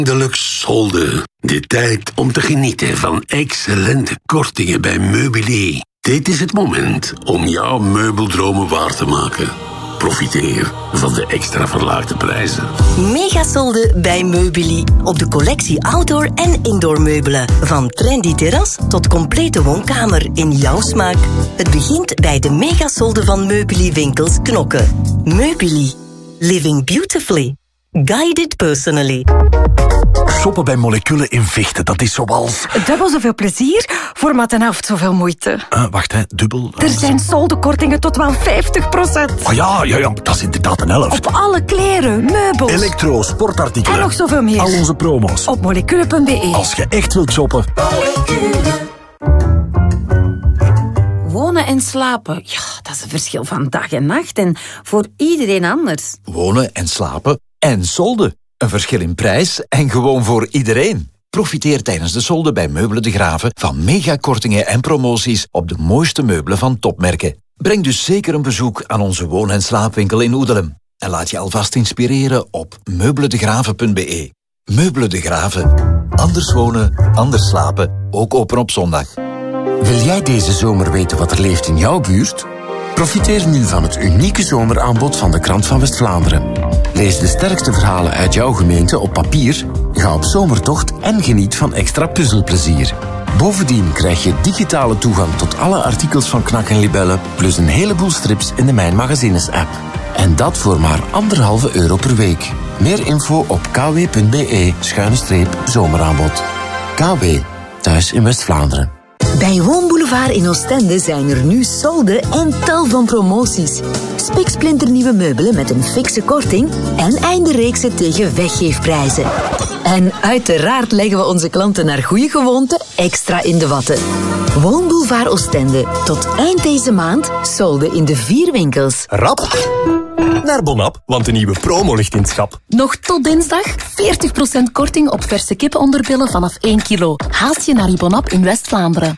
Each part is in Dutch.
Eindelijk solde. De tijd om te genieten van excellente kortingen bij Meubilie. Dit is het moment om jouw meubeldromen waar te maken. Profiteer van de extra verlaagde prijzen. Megasolde bij Meubilie. Op de collectie outdoor en indoor meubelen. Van trendy terras tot complete woonkamer in jouw smaak. Het begint bij de megasolde van Meubilie winkels Knokke. Meubilie. Living beautifully. Guided personally. Shoppen bij Moleculen in Vechten, dat is zoals... Dubbel zoveel plezier voor maar ten helft zoveel moeite. Wacht, dubbel... Er zijn soldekortingen tot wel 50%. Oh ja, dat is inderdaad een helft. Op alle kleren, meubels... elektro, sportartikelen... en nog zoveel meer. Al onze promo's. Op moleculen.be. Als je echt wilt shoppen... Wonen en slapen, ja, dat is een verschil van dag en nacht en voor iedereen anders. Wonen en slapen en solde. Een verschil in prijs en gewoon voor iedereen. Profiteer tijdens de solde bij Meubelen De Graven van megakortingen en promoties op de mooiste meubelen van topmerken. Breng dus zeker een bezoek aan onze woon- en slaapwinkel in Oedelem. En laat je alvast inspireren op meubelendegraven.be. Meubelen De Graven. Anders wonen, anders slapen. Ook open op zondag. Wil jij deze zomer weten wat er leeft in jouw buurt? Profiteer nu van het unieke zomeraanbod van de Krant van West-Vlaanderen. Lees de sterkste verhalen uit jouw gemeente op papier, ga op zomertocht en geniet van extra puzzelplezier. Bovendien krijg je digitale toegang tot alle artikels van Knak en Libelle, plus een heleboel strips in de Mijn Magazines-app. En dat voor maar €1,5 per week. Meer info op kw.be/zomeraanbod. KW, thuis in West-Vlaanderen. Bij Woonboulevard in Oostende zijn er nu solde en tal van promoties. Spiksplinternieuwe meubelen met een fikse korting en eindereeksen tegen weggeefprijzen. En uiteraard leggen we onze klanten naar goede gewoonte extra in de watten. Woonboulevard Oostende. Tot eind deze maand solde in de 4 winkels. Rap naar Bonap, want de nieuwe promo ligt in het schap. Nog tot dinsdag 40% korting op verse kippenonderbillen vanaf 1 kilo. Haast je naar je Bonap in West-Vlaanderen.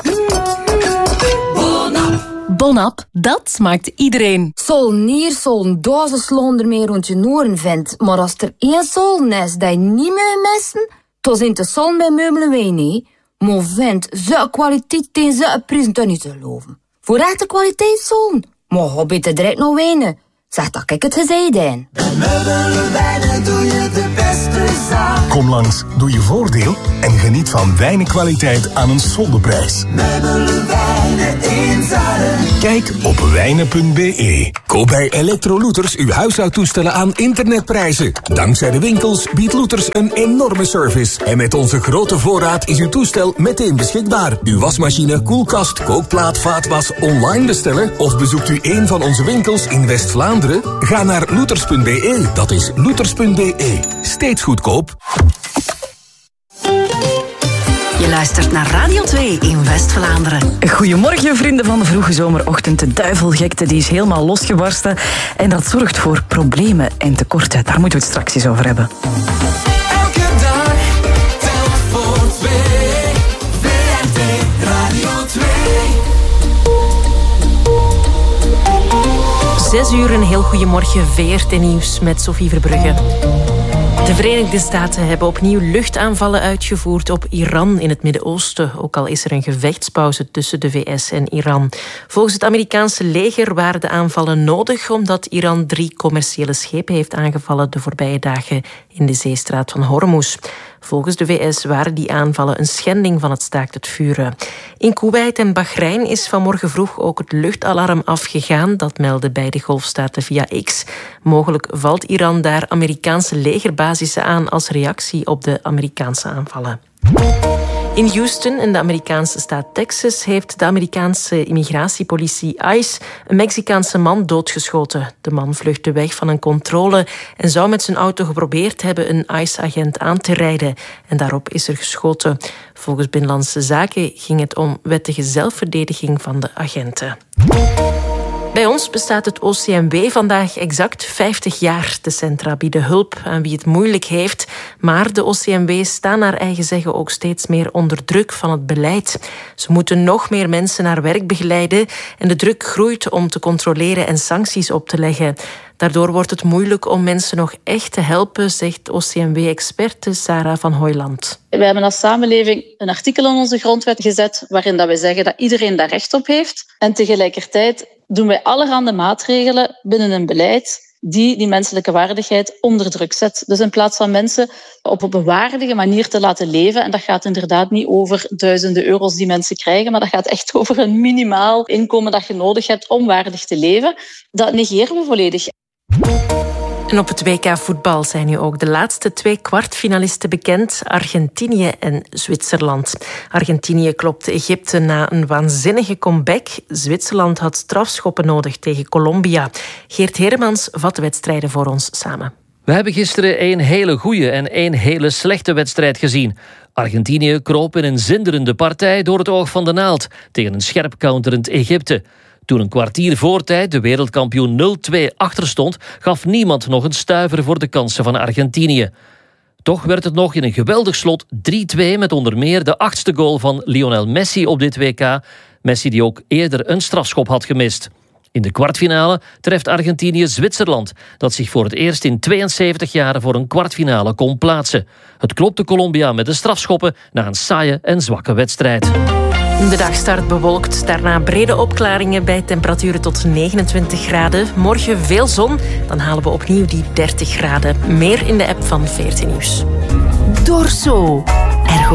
Bonap, dat smaakt iedereen. Sol neer, sol duizend slonden meer rond je noren vindt. Maar als er één sol is dat je niet meer missen, dan zijn de sol bij meubelen wij niet. Maar vindt zo'n kwaliteit tegen zo'n prijs dan niet te geloven. Voor echte kwaliteit sol, maar ga beter direct nog wijnen. Zeg dat ik het gezegd heb. Bij Meubelen Wijnen doe je de beste zaak. Kom langs, doe je voordeel en geniet van wijnenkwaliteit aan een soldeprijs. Meubelen Wijnen in Zuiden. Kijk op wijnen.be. Koop bij Electrolooters uw huishoudtoestellen aan internetprijzen. Dankzij de winkels biedt Looters een enorme service. En met onze grote voorraad is uw toestel meteen beschikbaar. Uw wasmachine, koelkast, kookplaat, vaatwas online bestellen of bezoekt u een van onze winkels in West-Vlaanderen? Ga naar looters.be. Dat is looters.be. Steeds goedkoop. Je luistert naar Radio 2 in West-Vlaanderen. Goedemorgen, vrienden van de vroege zomerochtend. De duivelgekte die is helemaal losgebarsten. En dat zorgt voor problemen en tekorten. Daar moeten we het straks eens over hebben. Elke dag telt voor 2. VRT Radio 2. 6 uur, een heel goedemorgen. VRT Nieuws met Sophie Verbrugge. De Verenigde Staten hebben opnieuw luchtaanvallen uitgevoerd op Iran in het Midden-Oosten, ook al is er een gevechtspauze tussen de VS en Iran. Volgens het Amerikaanse leger waren de aanvallen nodig omdat Iran 3 commerciële schepen heeft aangevallen de voorbije dagen in de zeestraat van Hormuz. Volgens de VS waren die aanvallen een schending van het staakt het vuren. In Kuwait en Bahrein is vanmorgen vroeg ook het luchtalarm afgegaan. Dat meldden beide golfstaten via X. Mogelijk valt Iran daar Amerikaanse legerbasissen aan als reactie op de Amerikaanse aanvallen. In Houston, in de Amerikaanse staat Texas, heeft de Amerikaanse immigratiepolitie ICE een Mexicaanse man doodgeschoten. De man vluchtte weg van een controle en zou met zijn auto geprobeerd hebben een ICE-agent aan te rijden. En daarop is er geschoten. Volgens Binnenlandse Zaken ging het om wettige zelfverdediging van de agenten. Bij ons bestaat het OCMW vandaag exact 50 jaar. De centra bieden hulp aan wie het moeilijk heeft. Maar de OCMW's staan naar eigen zeggen ook steeds meer onder druk van het beleid. Ze moeten nog meer mensen naar werk begeleiden en de druk groeit om te controleren en sancties op te leggen. Daardoor wordt het moeilijk om mensen nog echt te helpen, zegt OCMW-experte Sarah van Hooiland. We hebben als samenleving een artikel in onze grondwet gezet waarin dat wij zeggen dat iedereen daar recht op heeft. En tegelijkertijd doen wij allerhande maatregelen binnen een beleid die menselijke waardigheid onder druk zet. Dus in plaats van mensen op een waardige manier te laten leven, en dat gaat inderdaad niet over duizenden euro's die mensen krijgen, maar dat gaat echt over een minimaal inkomen dat je nodig hebt om waardig te leven, dat negeren we volledig. En op het WK voetbal zijn nu ook de laatste 2 kwartfinalisten bekend. Argentinië en Zwitserland. Argentinië klopte Egypte na een waanzinnige comeback. Zwitserland had strafschoppen nodig tegen Colombia. Geert Heremans vat de wedstrijden voor ons samen. We hebben gisteren 1 hele goede en 1 hele slechte wedstrijd gezien. Argentinië kroop in een zinderende partij door het oog van de naald tegen een scherp counterend Egypte. Toen een kwartier voor tijd de wereldkampioen 0-2 achter stond, gaf niemand nog een stuiver voor de kansen van Argentinië. Toch werd het nog in een geweldig slot 3-2 met onder meer de 8e goal van Lionel Messi op dit WK. Messi die ook eerder een strafschop had gemist. In de kwartfinale treft Argentinië Zwitserland, dat zich voor het eerst in 72 jaar voor een kwartfinale kon plaatsen. Het klopte Colombia met de strafschoppen na een saaie en zwakke wedstrijd. De dag start bewolkt, daarna brede opklaringen bij temperaturen tot 29 graden. Morgen veel zon, dan halen we opnieuw die 30 graden. Meer in de app van 14 Nieuws. Dorso.